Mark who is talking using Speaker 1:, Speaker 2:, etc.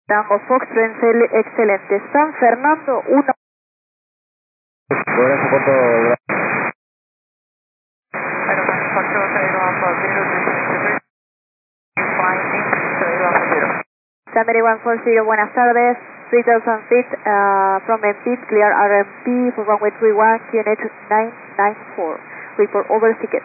Speaker 1: Tango Foxtrot, excelente. San Fernando 1.
Speaker 2: Gracias por todo.
Speaker 1: Sunbury 140, buenas tardes. 3000 feet from Memphis, clear RMP for runway 31, QNH 994. Report over ticket.